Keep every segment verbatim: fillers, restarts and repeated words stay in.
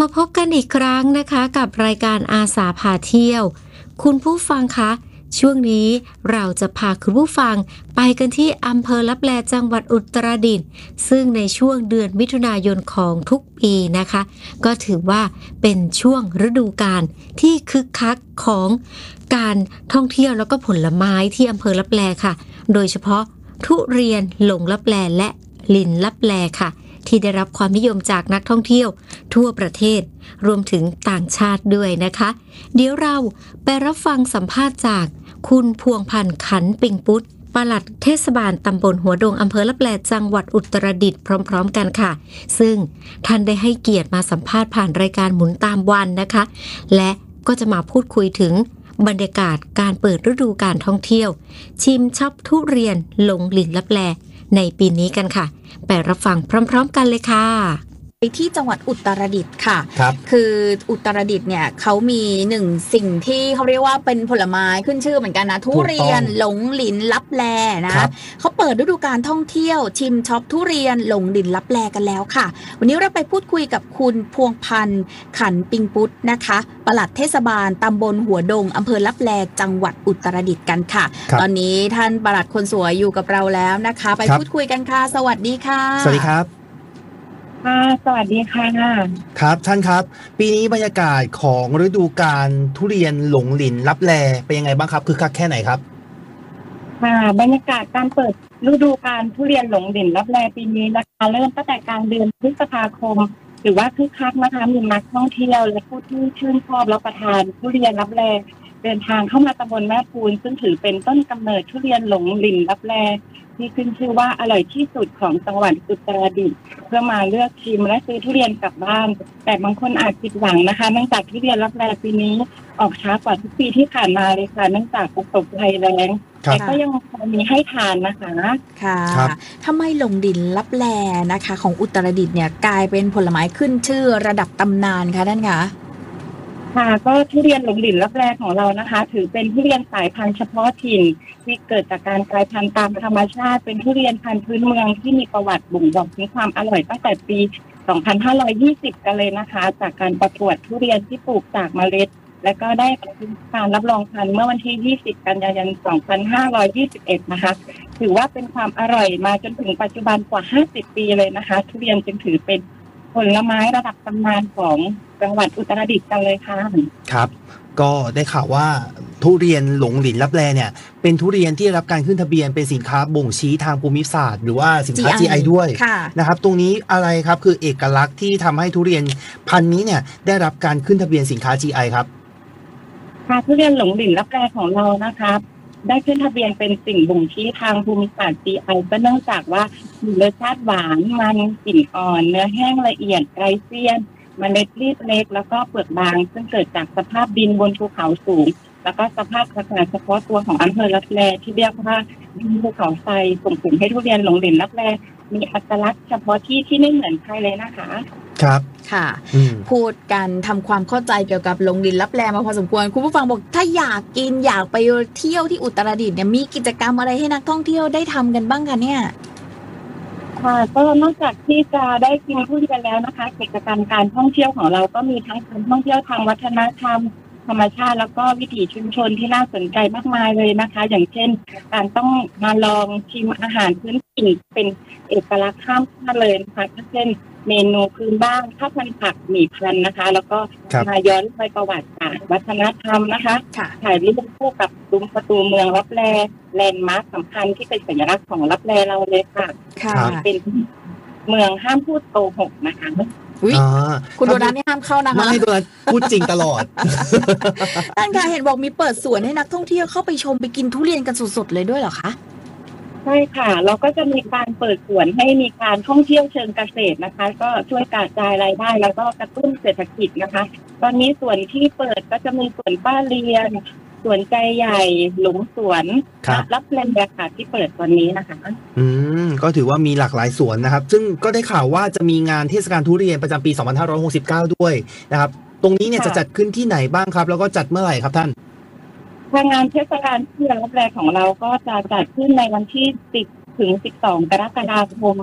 มาพบกันอีกครั้งนะคะกับรายการอาสาพาเที่ยวคุณผู้ฟังคะช่วงนี้เราจะพาคุณผู้ฟังไปกันที่อำเภอลับแลจังหวัดอุตรดิตถ์ซึ่งในช่วงเดือนมิถุนายนของทุกปีนะคะก็ถือว่าเป็นช่วงฤดูกาลที่คึกคักของการท่องเที่ยวแล้วก็ผลไม้ที่อำเภอลับแลค่ะโดยเฉพาะทุเรียนหลงลับแลและลินลับแลค่ะที่ได้รับความนิยมจากนักท่องเที่ยวทั่วประเทศรวมถึงต่างชาติด้วยนะคะเดี๋ยวเราไปรับฟังสัมภาษณ์จากคุณพวงพันธ์ขันปิงปุตปลัดเทศบาลตำบลหัวดงอำเภอลับแลจังหวัดอุตรดิตถ์พร้อมๆกันค่ะซึ่งท่านได้ให้เกียรติมาสัมภาษณ์ผ่านรายการหมุนตามวันนะคะและก็จะมาพูดคุยถึงบรรยากาศการเปิดฤดูการท่องเที่ยวชิมช็อปทุเรียนหลงลินลับแลในปีนี้กันค่ะไปรับฟังพร้อมๆกันเลยค่ะไปที่จังหวัดอุตรดิตถ์ค่ะครับคืออุตรดิตถ์เนี่ยเขามีหนึ่งสิ่งที่เขาเรียกว่าเป็นผลไม้ขึ้นชื่อเหมือนกันนะทุเรียนหลงหลินลับแลนะเขาเปิดฤดูกาลท่องเที่ยวชิมช็อปทุเรียนหลงหลินลับแลกันแล้วค่ะวันนี้เราไปพูดคุยกับคุณพวงพันธ์ขันปิงปุตนะคะปลัดเทศบาลตำบลหัวดงอำเภอลับแลจังหวัดอุตรดิตถ์กันค่ะตอนนี้ท่านปลัดคนสวยอยู่กับเราแล้วนะคะไปพูดคุยกันค่ะสวัสดีค่ะสวัสดีครับค่ะสวัสดีค่ะครับท่านครับปีนี้บรรยากาศของฤดูกาลทุเรียนหลงหลินลับแลเป็นยังไงบ้างครับคือคักแค่ไหนครับค่ะบรรยากาศการเปิดฤดูกาลทุเรียนหลงหลินลับแลปีนี้นะคะเริ่มตั้งแต่กลางเดือนพฤษภาคมหรือว่าคึกคักนะคะมีนักท่องเที่ยวและผู้ที่ชื่นชอบรับประทานทุเรียนลับแลเดินทางเข้ามาตำบลแม่พูนซึ่งถือเป็นต้นกำเนิดทุเรียนหลงหลินลับแลที่ขึ้นชื่อว่าอร่อยที่สุดของจังหวัดอุตรดิตถ์เพื่อมาเลือกชิมและซื้อทุเรียนกลับบ้านแต่บางคนอาจผิดหวังนะคะเนื่องจากทุเรียนลับแลปีนี้ออกช้ากว่าทุกปีที่ผ่านมาเลยค่ะเนื่องจากประสบภัยแล้งแต่ก็ยังพอมีให้ทานนะคะค่ะทำไมหลงหลินลับแลนะคะของอุตรดิตถ์เนี่ยกลายเป็นผลไม้ขึ้นชื่อระดับตำนานคะท่านคะค่ะก็ทุเรียนหลงหลินลับแลของเรานะคะถือเป็นทุเรียนสายพันธุ์เฉพาะถิ่นที่เกิดจากการกลายพันธุ์ตามธรรมชาติเป็นทุเรียนพันธุ์พื้นเมืองที่มีประวัติบ่งบอกถึงความอร่อยตั้งแต่ปี สองพันห้าร้อยยี่สิบ กันเลยนะคะจากการประกวดทุเรียนที่ปลูกจากเมล็ดและก็ได้การรับรองพันธุ์เมื่อวันที่ ยี่สิบ กันยายน สองพันห้าร้อยยี่สิบเอ็ด นะคะถือว่าเป็นความอร่อยมาจนถึงปัจจุบันกว่าห้าสิบปีเลยนะคะทุเรียนจึงถือเป็นผลไม้ระดับตำนานของจังหวัดอุตรดิตถ์กันเลยค่ะครับก็ได้ข่าวว่าทุเรียนหลงหลินลับแลเนี่ยเป็นทุเรียนที่ได้รับการขึ้นทะเบียนเป็นสินค้าบ่งชี้ทางภูมิศาสตร์หรือว่าสินค้า จี ไอ ด้วยนะครับตรงนี้อะไรครับคือเอกลักษณ์ที่ทำให้ทุเรียนพันธุ์นี้เนี่ยได้รับการขึ้นทะเบียนสินค้า จี ไอ ครับค่ะทุเรียนหลงหลินลับแลของเรานะคะได้ขึ้นทะเบียนเป็นสิ่งบ่งชี้ทางภูมิศาสตร์ จี ไอ ก็เนื่องจากว่ามีรสชาติหวานมันกลิ่นอ่อนเนื้อแห้งละเอียดไร้เสี้ยนเมล็ดรีบเล็กแล้วก็เปลือกบางซึ่งเกิดจากสภาพดินบนภูเขาสูงแล้วก็สภาพอากาศเฉพาะตัวของอำเภอลับแลที่เรียกว่าดินภูเขาไฟส่งผลให้ทุเรียนหลงหลินลับแลมีอัตลักษณ์เฉพาะที่ที่ไม่เหมือนใครเลยนะคะครับค่ะพูดกันทำความเข้าใจเกี่ยวกับหลงหลินลับแลมาพอสมควรคุณผู้ฟังบอกถ้าอยากกินอยากไปเที่ยวที่อุตรดิตถ์เนี่ยมีกิจกรรมอะไรให้นักท่องเที่ยวได้ทำกันบ้างคะเนี่ยค่ะก็นอกจากที่จะได้กินทุเรียนแล้วนะคะกิจกรรมการท่องเที่ยวของเราก็มีทั้งการท่องเที่ยวทางวัฒนธรรมธรรมชาติแล้วก็วิถีชุมชนที่น่าสนใจมากมายเลยนะคะอย่างเช่นการต้องมาลองชิมอาหารพื้นถิ่นเป็นเอกลักษณ์ห้ามพลาดเลยนะคะเช่นเมนูพื้นบ้านข้าวพันผักหมี่พันนะคะแล้วก็มาย้อนไปประวัติศาสตร์วัฒนธรรมนะคะถ่ายรูปคู่กับซุ้มประตูเมืองลับแลแลนด์มาร์คสำคัญที่เป็นสัญลักษณ์ของลับแลเราเลยค่ะเป็นเมืองห้ามพูดโกหกนะคะคุณโดนัทนี่ห้ามเข้านะคะไม่โดนัทพูดจริงตลอดท่านคะเห็นบอกมีเปิดสวนให้นักท่องเที่ยวเข้าไปชมไปกินทุเรียนกันสดๆเลยด้วยเหรอคะใช่ค่ะเราก็จะมีการเปิดสวนให้มีการท่องเที่ยวเชิงเกษตรนะคะก็ช่วยกระจายรายได้แล้วก็กระตุ้นเศรษฐกิจนะคะตอนนี้สวนที่เปิดก็จะมีสวนป้าเรียนสวนใจใหญ่หลุมสวนรับแรงค่ะที่เปิดตอนนี้นะคะอืมก็ถือว่ามีหลากหลายสวนนะครับซึ่งก็ได้ข่าวว่าจะมีงานเทศกาลทุเรียนประจำปีสองพันห้าร้อยหกสิบเก้าด้วยนะครับตรงนี้เนี่ยจะจัดขึ้นที่ไหนบ้างครับแล้วก็จัดเมื่อไหร่ครับท่านทางงานเทศกาลทุเรียนลับแลของเราก็จะจัดขึ้นในวันที่สิบถึงสิบสองกรกฎาคม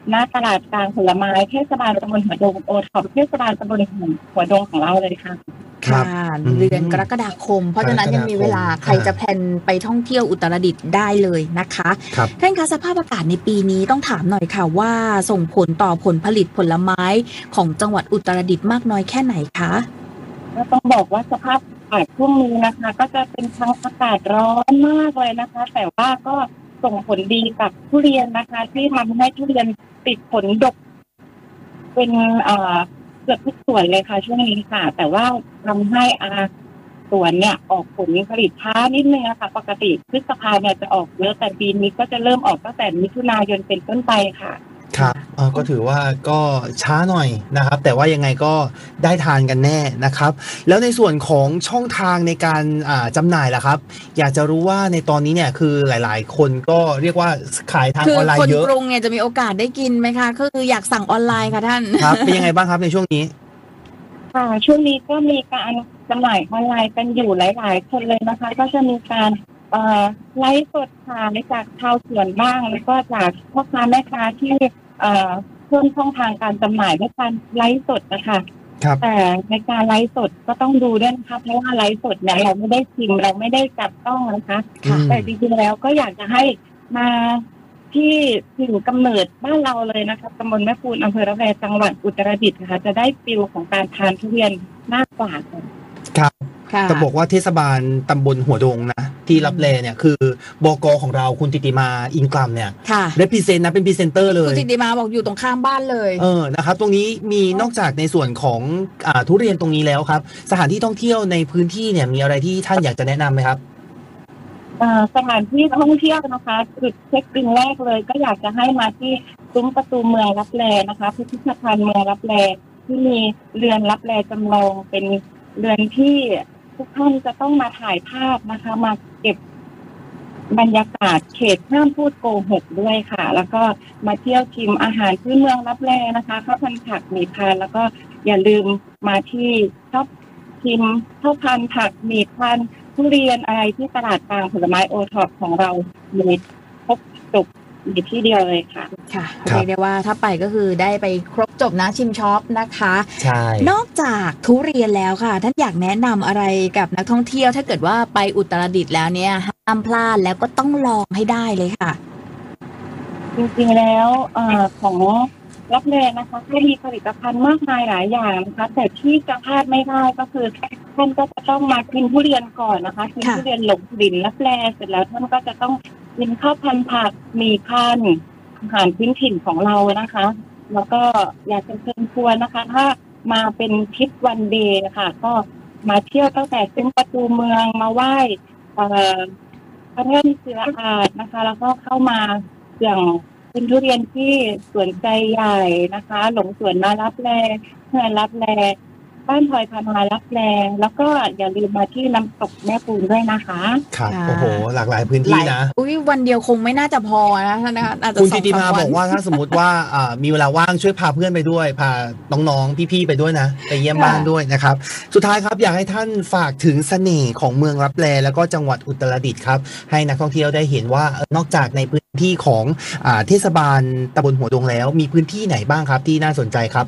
หน้าตลาดกลางผลไม้เทศบาลตำบลหัวดงโอท็อปเทศบาลตำบลหัวดงของเราเลยค่ะค่ะเดือนกรกฎาคมเพราะฉะนั้นยังมีเวลาใครจะแพลนไปท่องเที่ยวอุตรดิตถ์ได้เลยนะคะท่านคะสภาพอากาศในปีนี้ต้องถามหน่อยค่ะว่าส่งผลต่อผลผลิตผลไม้ของจังหวัดอุตรดิตถ์มากน้อยแค่ไหนคะก็ต้องบอกว่าสภาพอากาศช่วงนี้นะคะก็จะเป็นทั้งอากาศร้อนมากเลยนะคะแต่ว่าก็ส่งผลดีกับทุเรียนนะคะที่ทำให้ทุเรียนติดผลดกเป็นเอ่อเกือบทุกส่วนเลยค่ะช่วงนี้ค่ะแต่ว่าทำให้อาสวนเนี่ยออกผลผลิตช้านิดนึงนะคะปกติพฤษภาเนี่ยจะออกเยอะแต่ปีนี้ก็จะเริ่มออกตั้งแต่มิถุนายนเป็นต้นไปค่ะครับเออก็ถือว่าก็ช้าหน่อยนะครับแต่ว่ายังไงก็ได้ทานกันแน่นะครับแล้วในส่วนของช่องทางในการอ่าจำหน่ายล่ะครับอยากจะรู้ว่าในตอนนี้เนี่ยคือหลายๆคนก็เรียกว่าขายทางออนไลน์เยอะคือคนกรุงเนี่ยจะมีโอกาสได้กินไหมคะคืออยากสั่งออนไลน์ค่ะท่านครับเป็นยังไงบ้างครับในช่วงนี้ค่ะช่วงนี้ก็มีการจำหน่ายออนไลน์กันอยู่หลายๆคนเลยนะคะก็จะมีการไลฟ์สดขายจากชาวสวนบ้างแล้วก็จากพ่อค้าแม่ค้าที่เพิ่มช่องทางการจำหน่ายด้วยการไลฟ์สดนะคะแต่ในการไลฟ์สดก็ต้องดูด้วยนะคะเพราะว่าไลฟ์สดเนี่ยเราไม่ได้ชิมเราไม่ได้จับต้องนะคะแต่จริงๆแล้วก็อยากจะให้มาที่ถิ่นกำเนิดบ้านเราเลยนะคะตำบลแม่ปูนอำเภอระแวจังหวัดอุตรดิตถ์นะคะจะได้ฟิลของการทานทุเรียนมากกว่าครับจะบอกว่าเทศบาลตำบลหัวดงนะที่รับแลเนี่ยคือบก.ของเราคุณติติมาอิงกลัมเนี่ยเรปรีเซนต์นะเป็นพรีเซนเตอร์เลยคุณติติมาบอกอยู่ตรงข้ามบ้านเลยเออนะครับตรงนี้มีนอกจากในส่วนของอ่าทุเรียนตรงนี้แล้วครับสถานที่ท่องเที่ยวในพื้นที่เนี่ยมีอะไรที่ท่านอยากจะแนะนำไหมครับสถานที่ท่องเที่ยวนะคะจุดเช็คอินแรกเลยก็อยากจะให้มาที่ซุ้มประตูเมืองรับแลนะคะพิพิธภัณฑ์เมืองรับแลที่มีเรือนรับแลจำลองเป็นเรือนที่ทุกท่านจะต้องมาถ่ายภาพนะคะมาเก็บบรรยากาศเขตห้ามพูดโกหกด้วยค่ะแล้วก็มาเที่ยวชิมอาหารพื้นเมืองรับแลนะคะข้าวพันผักหมี่พานแล้วก็อย่าลืมมาที่ชอบชิมข้าวพันผักหมี่พานทุเรียนอะไรที่ตลาดกลางผลไม้โอท็อปของเรามีครบจบมีที่เดียวเลยค่ะค่ะเรียกได้ว่าถ้าไปก็คือได้ไปครบจบนะชิมช็อปนะคะใช่นอกจากทุเรียนแล้วค่ะท่านอยากแนะนำอะไรกับนักท่องเที่ยวถ้าเกิดว่าไปอุตรดิตถ์แล้วเนี่ยห้ามพลาดแล้วก็ต้องลองให้ได้เลยค่ะจริงๆแล้วเอ่อของรับแลนะคะก็มีผลิตภัณฑ์มากมายหลายอย่างนะคะแต่ที่จะพลาดไม่ได้ก็คือท่านก็จะต้องมากินทุเรียนก่อนนะคะกินทุเรียนหลงดินรับแลเสร็จแล้วท่านก็จะต้องกินข้าวพันผักมีพันอาหารพื้นถิ่นของเรานะคะแล้วก็อยากจะเชิญชวนนะคะถ้ามาเป็นทริปวันเดย์นะคะก็มาเที่ยวตั้งแต่ซุ้มประตูเมืองมาไหว้พระแท่นเสืออาดนะคะแล้วก็เข้ามาอย่างเป็นทุเรียนที่สวนใจใหญ่นะคะหลงสวนมารับแลเพื่อนรับแลบ้านพลอยพามารับแลแล้วก็อย่าลืมมาที่น้ำตกแม่ปูนด้วยนะคะครับโอ้โหหลากหลายพื้นที่นะอุ้ยวันเดียวคงไม่น่าจะพอนะท่านนะคะคุณติติมาบอกว่าถ้าสมมติว่าอ่ามีเวลาว่างช่วยพาเพื่อนไปด้วยพาน้องๆพี่ๆไปด้วยนะไปเยี่ยมบ้านด้วยนะครับสุดท้ายครับอยากให้ท่านฝากถึงเสน่ห์ของเมืองรับแลแล้วก็จังหวัดอุตรดิตถ์ครับให้นักท่องเที่ยวได้เห็นว่านอกจากในพื้นที่ของอ่าเทศบาลตำบลหัวดงแล้วมีพื้นที่ไหนบ้างครับที่น่าสนใจครับ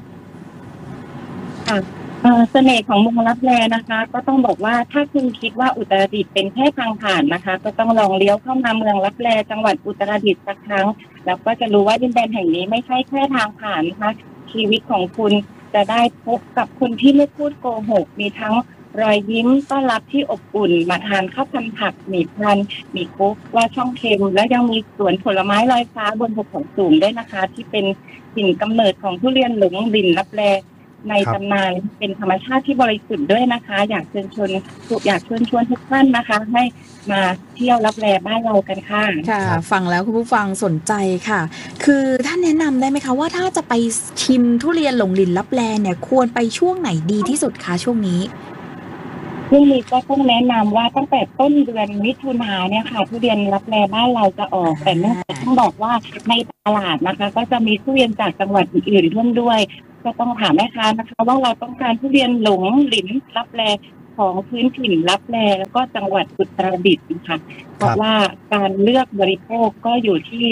เสน่ห์ของเมืองรับแลนะคะก็ต้องบอกว่าถ้าคุณคิดว่าอุตรดิตถ์เป็นแค่ทางผ่านนะคะก็ต้องลองเลี้ยวเข้ามาเมืองรับแลจังหวัดอุตรดิตถ์สักครั้งแล้วก็จะรู้ว่าดินแดนแห่งนี้ไม่ใช่แค่ทางผ่านนะคะชีวิตของคุณจะได้พบกับคนที่ไม่พูดโกหกมีทั้งรอยยิ้มต้อนรับที่อบอุ่นมาทานข้าวพันผักหมี่พันหมี่คุกว่าช่องเค็มและยังมีสวนผลไม้ลอยฟ้าบนภูเขาสูงด้วยนะคะที่เป็นถิ่นกำเนิดของทุเรียนหลงดินรับแลในตำนานเป็นธรรมชาติที่บริสุทธิ์ด้วยนะคะอยากเชิญชวนอยากเชิญชวนทุกท่านนะคะให้มาเที่ยวรับแลบ้านเรากันค่ะค่ะฟังแล้วคุณผู้ฟังสนใจค่ะคือท่านแนะนำได้ไหมคะว่าถ้าจะไปชิมทุเรียนหลงลินรับแลเนี่ยควรไปช่วงไหนดีที่สุดคะช่วงนี้ช่วงนี้ก็ต้องแนะนำว่าตั้งแต่ต้นเดือนมิถุนายนเนี่ยค่ะทุเรียนรับแลบ้านเราจะออกแต่เนื่องจากต้องบอกว่าในตลาดนะคะก็จะมีทุเรียนจากจังหวัดอื่นๆร่วมด้วยก็ต้องถามแม่ค้านะคะว่าเราต้องการทุเรียนหลงหลินรับแลของพื้นถิ่นรับแลแล้วก็จังหวัดอุตรดิตถ์นะคะเพราะว่าการเลือกบริโภคก็อยู่ที่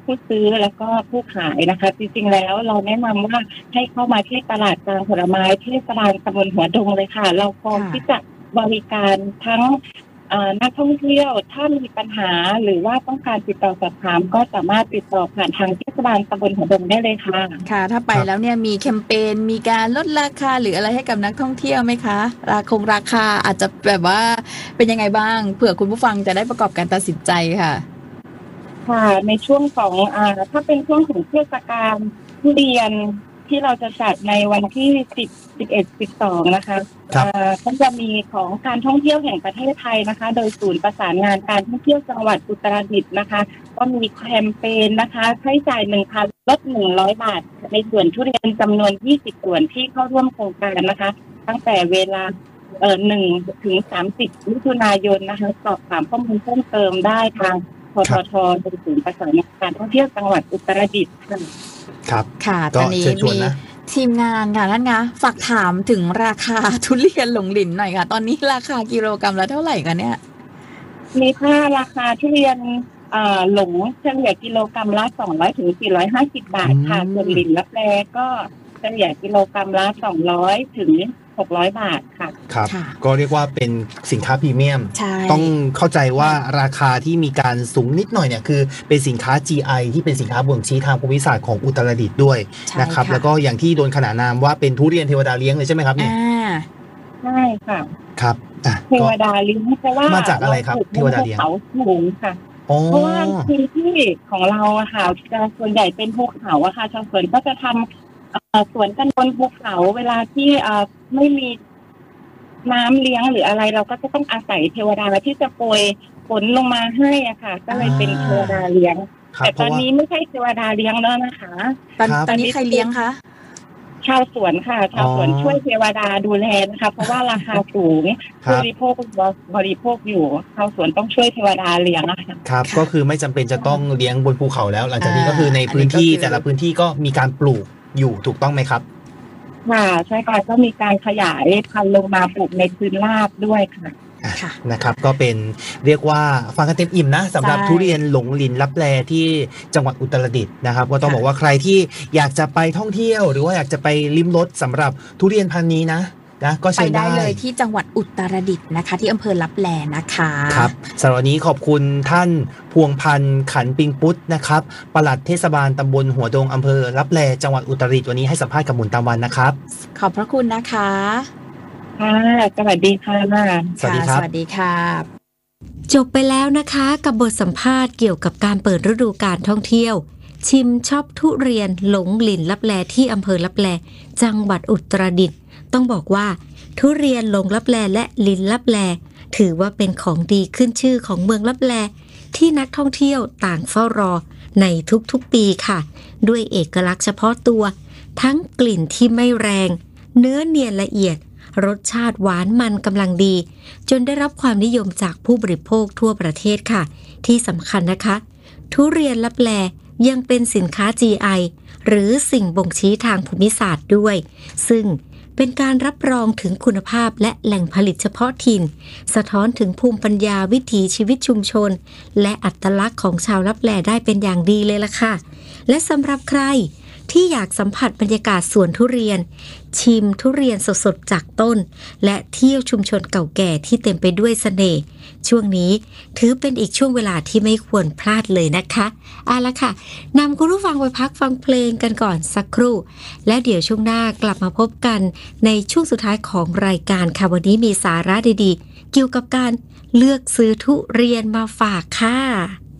ผู้ซื้อแล้วก็ผู้ขายนะคะจริงๆแล้วเราแนะนำว่าให้เข้ามาที่ตลาดกลางผลไม้เทศบาลตำบลหัวดงเลยค่ะเราพร้อมที่จะบริการทั้งนักท่องเที่ยวถ้ามีปัญหาหรือว่าต้องการติดต่อสอบถามก็สามารถติดต่อผ่านทางเทศบาลตำบลหัวดงได้เลยค่ะค่ะถ้าไปแล้วเนี่ยมีแคมเปญมีการลดราคาหรืออะไรให้กับนักท่องเที่ยวไหมคะราคงราคาอาจจะแบบว่าเป็นยังไงบ้างเผื่อคุณผู้ฟังจะได้ประกอบการตัดสินใจค่ะค่ะในช่วงของอ่าถ้าเป็นช่วงของเทศกาลทุเรียนที่เราจะจัดในวันที่สิบ สิบเอ็ด สิบสองนะคะอ่าก็จะมีของการท่องเที่ยวแห่งประเทศไทยนะคะโดยศูนย์ประสานงานการท่องเที่ยวจังหวัดอุตรดิตถ์นะคะก็มีแคมเปญนะคะใช้จ่าย หนึ่งพัน ลดหนึ่งร้อยบาทในส่วนทุเรียนจำนวนยี่สิบส่วนที่เข้าร่วมโครงการนะคะตั้งแต่เวลาเอ่อหนึ่งถึงสามสิบมิถุนายนนะคะสอบถามข้อมูลเพิ่มเติมได้ทางพททโดยศูนย์ประสานงานการท่องเที่ยวจังหวัดอุตรดิตถ์ครับค่ะตอนนี้มีทีมงานค่ะท่านคะฝากถามถึงราคาทุเรียนหลงหลินหน่อยค่ะตอนนี้ราคากิโลกรัมละเท่าไหร่กันเนี่ยมีค่าราคาทุเรียนหลงเฉลี่ยกิโลกรัมละสองร้อยถึงสี่ร้อยห้าสิบบาทค่ะส่วนหลินลับแลก็เฉลี่ยกิโลกรัมละสองร้อยถึงหกร้อยบาทค่ะครับก็เรียกว่าเป็นสินค้าพรีเมียมต้องเข้าใจว่าราคาที่มีการสูงนิดหน่อยเนี่ยคือเป็นสินค้า จี ไอ ที่เป็นสินค้าบ่งชี้ทางภูมิศาสตร์ของอุตรดิตถ์ด้วยนะครับแล้วก็อย่างที่โดนขนานนามว่าเป็นทุเรียนเทวดาเลี้ยงเลยใช่ไหมครับเนี่ยใช่ค่ะครับเทวดาเลี้ยงเพราะว่ามาจากอะไรครับเทวดาเลี้ยงเขาสูงค่ะเพราะว่าพื้นที่ของเราอะค่ะจะส่วนใหญ่เป็นภูเขาอะค่ะชาวสวนก็จะทำสวนกันบนภูเขาเวลาที่ไม่มีน้ำเลี้ยงหรืออะไรเราก็จะต้องอาศัยเทวดาที่จะโปรยฝนลงมาให้อ่ะค่ะก็เลยเป็นเทวดาเลี้ยงแต่ตอนนี้ไม่ใช่เทวดาเลี้ยงแล้วนะคะตอนตอนนี้ใครเลี้ยงคะชาวสวนค่ะชาวสวนช่วยเทวดาดูแลนะคะเพราะว่าราคาสูงผู้บริโภคบริโภคอยู่ชาวสวนต้องช่วยเทวดาเลี้ยงนะคะครับก็คือไม่จำเป็นจะต้องเลี้ยงบนภูเขาแล้วหลังจากนี้ก็คือในพื้นที่แต่ละพื้นที่ก็มีการปลูกอยู่ถูกต้องไหมครับค่ะใช่ค่ะก็มีการขยายพันธุ์ลงมาปลูกในพื้นราบด้วยค่ะนะครับก็เป็นเรียกว่าฟังกันเต็มอิ่มนะสำหรับทุเรียนหลงหลินลับแลที่จังหวัดอุตรดิตถ์นะครับก็ต้องบอกว่าใครที่อยากจะไปท่องเที่ยวหรือว่าอยากจะไปลิ้มรสสำหรับทุเรียนพันธุ์นี้นะนะก็ไปได้เลยที่จังหวัดอุตรดิตถ์นะคะที่อำเภอลับแลนะคะครับสำหรับวันนี้ขอบคุณท่านพวงพันธ์ขันปิงปุตนะครับปลัดเทศบาลตำบลหัวดงอำเภอลับแลจังหวัดอุตรดิตถ์วันนี้ให้สัมภาษณ์กับหมุนตามวันนะครับขอบพระคุณนะคะค่ะสวัสดีค่ะสวัสดีครับสวัสดีค่ะจบไปแล้วนะคะกับบทสัมภาษณ์เกี่ยวกับการเปิดฤดูกาลท่องเที่ยวชิมช็อปทุเรียนหลงหลินลับแลที่อำเภอลับแลจังหวัดอุตรดิตถ์ต้องบอกว่าทุเรียนหลงลับแลและลินลับแลถือว่าเป็นของดีขึ้นชื่อของเมืองลับแลที่นักท่องเที่ยวต่างเฝ้ารอในทุกๆปีค่ะด้วยเอกลักษณ์เฉพาะตัวทั้งกลิ่นที่ไม่แรงเนื้อเนียนละเอียดรสชาติหวานมันกำลังดีจนได้รับความนิยมจากผู้บริโภคทั่วประเทศค่ะที่สำคัญนะคะทุเรียนลับแลยังเป็นสินค้า จี ไอ หรือสิ่งบ่งชี้ทางภูมิศาสตร์ด้วยซึ่งเป็นการรับรองถึงคุณภาพและแหล่งผลิตเฉพาะถิ่นสะท้อนถึงภูมิปัญญาวิถีชีวิตชุมชนและอัตลักษณ์ของชาวลับแลได้เป็นอย่างดีเลยล่ะค่ะและสำหรับใครที่อยากสัมผัสบรรยากาศสวนทุเรียนชิมทุเรียนสดๆจากต้นและเที่ยวชุมชนเก่าแก่ที่เต็มไปด้วยเสน่ห์ช่วงนี้ถือเป็นอีกช่วงเวลาที่ไม่ควรพลาดเลยนะคะเอาละค่ะนำคุณผู้ฟังไปพักฟังเพลงกันก่อนสักครู่และเดี๋ยวช่วงหน้ากลับมาพบกันในช่วงสุดท้ายของรายการค่ะวันนี้มีสาระดีๆเกี่ยวกับการเลือกซื้อทุเรียนมาฝากค่ะ